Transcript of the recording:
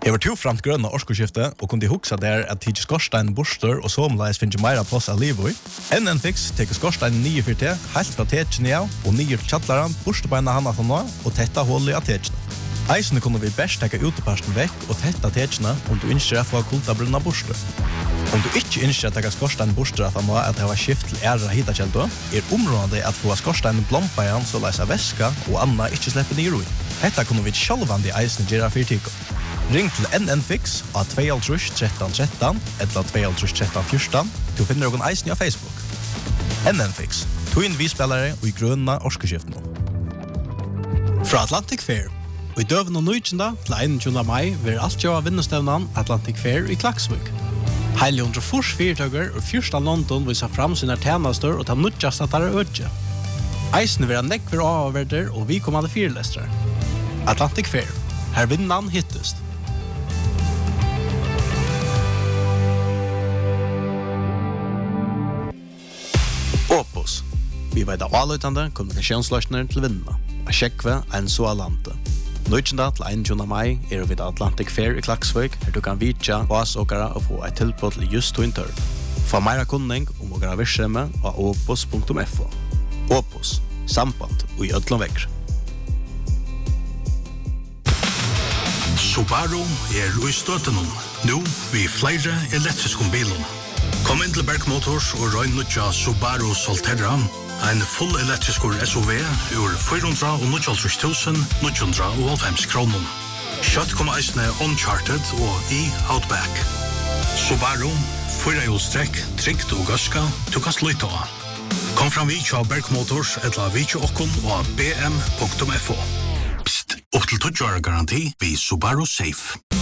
Jeg var to framt grønne årskoskifte og kunne huksa der at tidsi skorstein borster og somleis finnes meira plass av livet. NN-Fix teker skorstein 9-4T, helt fra tekene av og nye til kjattlaran, borstebeina hana fra nå og tetta hullet av tekene. Eisene kunne vi best teka uteparsten vekk og tetta tekene om du ønsker å få kultabrunna borster. Om du ikke ønsker å teka skorstein borster at han nå at det var skift til æra hitakjeldo, området at få skorstein blombajan så leis av væska og anna ikke slipper nye roi. Hetta kunne vi sjálvandi eisene gjøre for tiko. Ring til NN-Fix av 2-13-13 eller 2-13-14 til å finne noen eisen av Facebook. NN-Fix, tog inn visspillere og i grønne årskoskiftene. Fra Atlantic Fair. Og i døven og 19. til 21. mai vil alt gjøre vinnestevnen Atlantic Fair i Klaksvik. Heile 104 fyrtøkker og fyrsta London viser fram sine tjenester og ta nødjast at det er ødje. Eisen vil ha nekver avverder og vi kommande fyrlestere. Atlantic Fair. Her vinnan hittest. Opus. Vi vet av avløytende kommunikasjonsløsner til vinnene. A sjekve en så alante. 19. til 21. mai er vi til Atlantic Fair i Klaksvik, her du kan vitja oss åkere og få et tilbud til just to intør. Få meira kunning om åkere virksomhet av opus.fo. Opus. Samband og i ødlom vekker. Subaru er i støtenen. Nå vi flere elektriske bilen. Kom inn til Berg Motors og røy nødja Subaru Solterra. En full elektrisk SUV ur 429.995 kroner. Kjøtt kommer eisene Uncharted og i Outback. Subaru, 4-hjulstrekk, trygt og gøska, du kan sløyta av. Kom fram vi til Berg Motors eller vi til okkon og bm.fo. Psst, opp til 20 år garanti vi Subaru Safe.